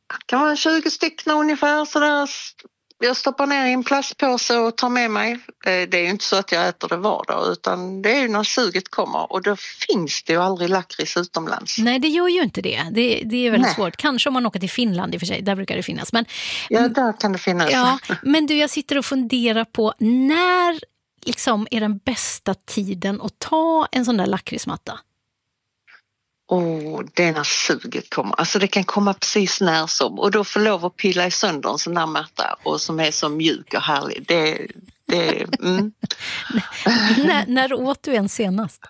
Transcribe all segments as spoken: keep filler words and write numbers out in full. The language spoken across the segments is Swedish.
kan vara tjugo stycken ungefär sådär. Jag stoppar ner i en plastpåse och tar med mig. Det är ju inte så att jag äter det var dag, utan det är ju när suget kommer. Och då finns det ju aldrig lakrits utomlands. Nej, det gör ju inte det. Det, det är väldigt Nej. svårt. Kanske om man åker till Finland i och för sig. Där brukar det finnas. Men, ja, där kan det finnas. Ja, men du, jag sitter och funderar på när liksom är den bästa tiden att ta en sån där lakritsmatta? Och det är när suget kommer. Alltså det kan komma precis när som. Och då får lov att pilla i sönder en sån där matta. Och som är så mjuk och härlig. Det, det, mm. när, när åt du en senast?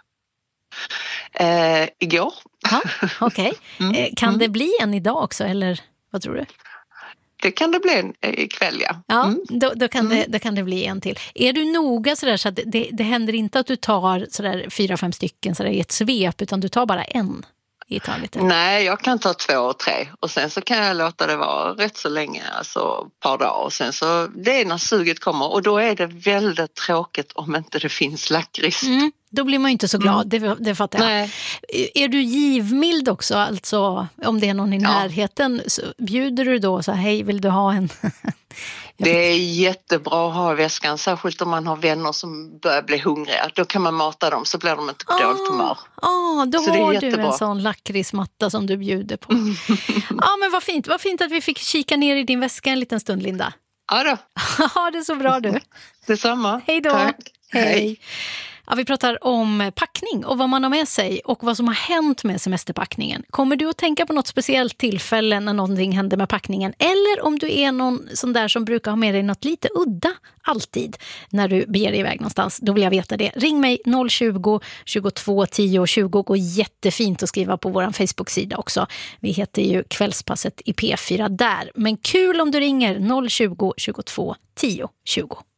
Eh, igår. Ja, okej. Okay. Mm. Eh, kan mm. det bli en idag också? Eller vad tror du? Det kan det bli en ikväll, ja. Ja, mm. då, då, kan mm. det, då kan det bli en till. Är du noga sådär så att det, det händer inte att du tar sådär fyra, fem stycken sådär i ett svep, utan du tar bara en i taget? Eller? Nej, jag kan ta två och tre. Och sen så kan jag låta det vara rätt så länge, alltså ett par dagar. Och sen så, det är när suget kommer. Och då är det väldigt tråkigt om inte det finns lakrits. Mm. Då blir man ju inte så glad, mm. det, det fattar jag. Nej. Är du givmild också? Alltså, om det är någon i ja. närheten, så bjuder du då så här, hej, vill du ha en? Det är jättebra att ha i väskan, särskilt om man har vänner som börjar bli hungriga. Då kan man mata dem så blir de inte på ah, dåligt humör. Ah, då så har du en sån lakritsmatta som du bjuder på. Ja, men vad fint. Vad fint att vi fick kika ner i din väska en liten stund, Linda. Ja då. Ha det så bra du. Detsamma. Hej då. Tack. Hej. Hej. Ja, vi pratar om packning och vad man har med sig och vad som har hänt med semesterpackningen. Kommer du att tänka på något speciellt tillfälle när någonting händer med packningen? Eller om du är någon sån där som brukar ha med dig något lite udda alltid när du beger dig iväg någonstans, då vill jag veta det. Ring mig noll tjugo, tjugotvå, tio tjugo. Går jättefint att skriva på vår Facebook-sida också. Vi heter ju Kvällspasset i P fyra där. Men kul om du ringer noll tjugo, tjugotvå, tio tjugo.